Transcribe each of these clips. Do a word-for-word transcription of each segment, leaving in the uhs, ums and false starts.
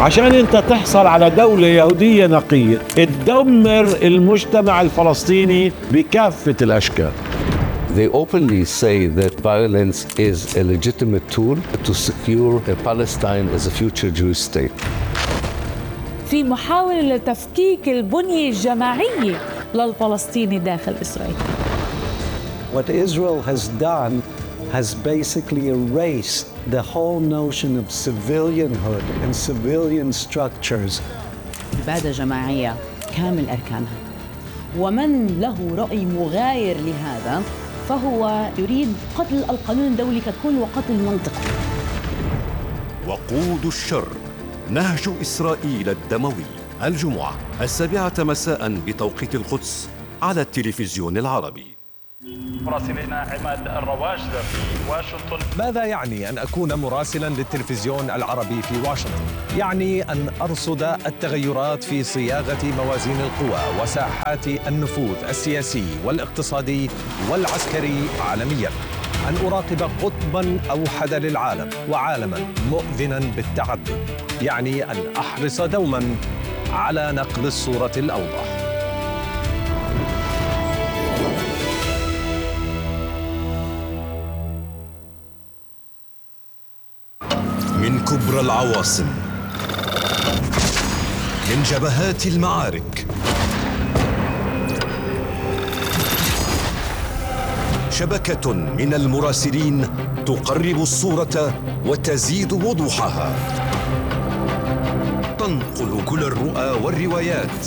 عشان انت تحصل على دولة يهودية نقية تدمر المجتمع الفلسطيني بكافة الأشكال. They openly say that violence is a legitimate tool to secure Palestine as a future Jewish state. في محاولة لتفكيك البنية الجماعية للفلسطيني داخل إسرائيل. What Israel has done has basically erased the whole notion of civilianhood and civilian structures. إبادة جماعية كامل أركانها، ومن له رأي مغاير لهذا فهو يريد قتل القانون الدولي ككل وقتل منطقة. وقود الشر، نهج إسرائيل الدموي، الجمعة السابعة مساء بتوقيت القدس على التلفزيون العربي. مراسلنا عماد الرواشد في واشنطن. ماذا يعني أن أكون مراسلاً للتلفزيون العربي في واشنطن؟ يعني أن أرصد التغيرات في صياغة موازين القوى وساحات النفوذ السياسي والاقتصادي والعسكري عالمياً، أن أراقب قطباً أوحد للعالم وعالماً مؤذناً بالتعدد، يعني أن أحرص دوماً على نقل الصورة الأوضح. من كبرى العواصم، من جبهات المعارك، شبكة من المراسلين تقرب الصورة وتزيد وضوحها، تنقل كل الرؤى والروايات،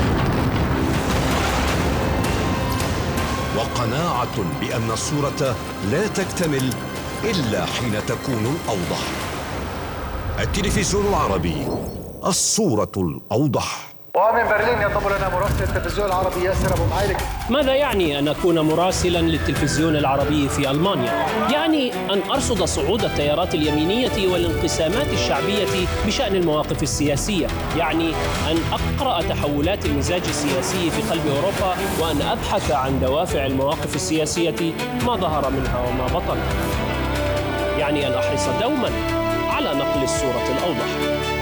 وقناعة بأن الصورة لا تكتمل إلا حين تكون الأوضح. التلفزيون العربي، الصورة الأوضح. ومن برلين ينضم لنا مراسل التلفزيون العربي ياسر أبو معالك. ماذا يعني أن أكون مراسلاً للتلفزيون العربي في ألمانيا؟ يعني أن أرصد صعود التيارات اليمينية والانقسامات الشعبية بشأن المواقف السياسية، يعني أن أقرأ تحولات المزاج السياسي في قلب أوروبا وأن أبحث عن دوافع المواقف السياسية ما ظهر منها وما بطن، يعني أن أحرص دوماً على نقل الصورة الأوضح.